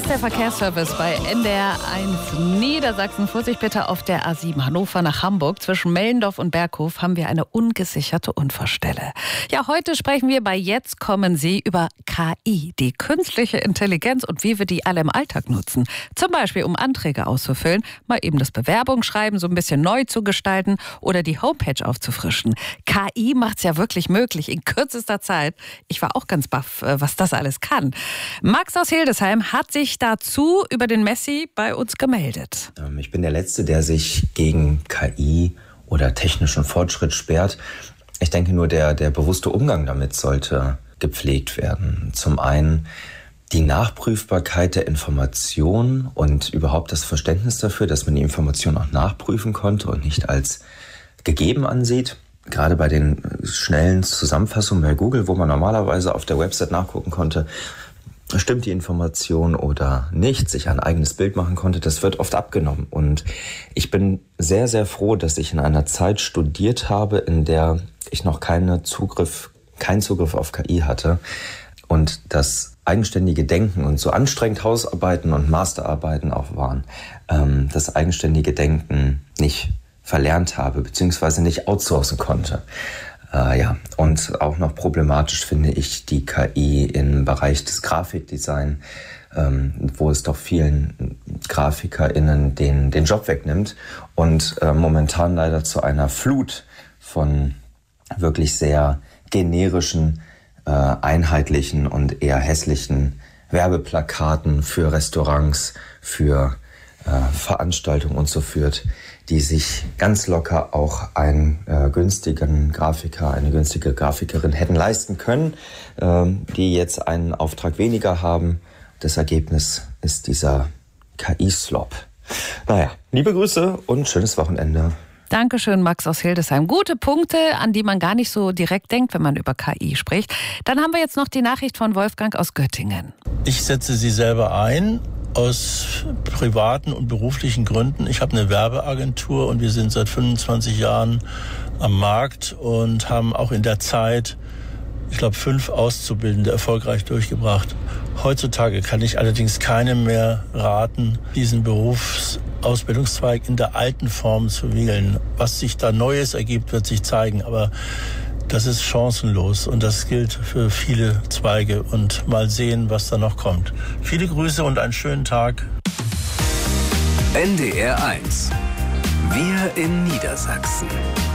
ist der Verkehrsservice bei NDR 1 Niedersachsen. Vorsicht bitte auf der A7 Hannover nach Hamburg. Zwischen Mellendorf und Berghof haben wir eine ungesicherte Unfallstelle. Ja, heute sprechen wir bei Jetzt kommen Sie über KI, die künstliche Intelligenz und wie wir die alle im Alltag nutzen. Zum Beispiel, um Anträge auszufüllen, mal eben das Bewerbungsschreiben so ein bisschen neu zu gestalten oder die Homepage aufzufrischen. KI macht es ja wirklich möglich in kürzester Zeit. Ich war auch ganz baff, was das alles kann. Max aus Hildesheim hat sich dazu über den Messi bei uns gemeldet. Ich bin der Letzte, der sich gegen KI oder technischen Fortschritt sperrt. Ich denke nur, der bewusste Umgang damit sollte gepflegt werden. Zum einen die Nachprüfbarkeit der Information und überhaupt das Verständnis dafür, dass man die Information auch nachprüfen konnte und nicht als gegeben ansieht. Gerade bei den schnellen Zusammenfassungen bei Google, wo man normalerweise auf der Website nachgucken konnte, stimmt die Information oder nicht, sich ein eigenes Bild machen konnte, das wird oft abgenommen. Und ich bin sehr, sehr froh, dass ich in einer Zeit studiert habe, in der ich noch keinen Zugriff auf KI hatte und das eigenständige Denken und so anstrengend Hausarbeiten und Masterarbeiten auch waren, das eigenständige Denken nicht verlernt habe, beziehungsweise nicht outsourcen konnte. Und auch noch problematisch finde ich die KI im Bereich des Grafikdesign, wo es doch vielen GrafikerInnen den Job wegnimmt und momentan leider zu einer Flut von wirklich sehr generischen, einheitlichen und eher hässlichen Werbeplakaten für Restaurants, für Veranstaltungen und so führt, die sich ganz locker auch einen günstigen Grafiker, eine günstige Grafikerin hätten leisten können, die jetzt einen Auftrag weniger haben. Das Ergebnis ist dieser KI-Slop. Naja, liebe Grüße und schönes Wochenende. Dankeschön, Max aus Hildesheim. Gute Punkte, an die man gar nicht so direkt denkt, wenn man über KI spricht. Dann haben wir jetzt noch die Nachricht von Wolfgang aus Göttingen. Ich setze sie selber ein. Aus privaten und beruflichen Gründen. Ich habe eine Werbeagentur und wir sind seit 25 Jahren am Markt und haben auch in der Zeit, ich glaube, 5 Auszubildende erfolgreich durchgebracht. Heutzutage kann ich allerdings keinem mehr raten, diesen Berufsausbildungszweig in der alten Form zu wählen. Was sich da Neues ergibt, wird sich zeigen, aber das ist chancenlos und das gilt für viele Zweige und mal sehen, was da noch kommt. Viele Grüße und einen schönen Tag. NDR 1. Wir in Niedersachsen.